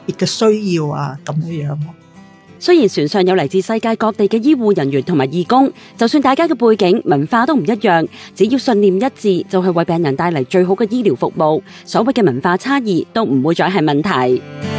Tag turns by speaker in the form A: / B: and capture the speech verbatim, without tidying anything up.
A: 別嘅需要啊咁樣樣。
B: 雖然船上有嚟自世界各地嘅醫護人員同埋義工，就算大家嘅背景文化都唔一樣，只要信念一致，就係為病人帶嚟最好嘅醫療服務。所謂嘅文化差異都唔會再係問題。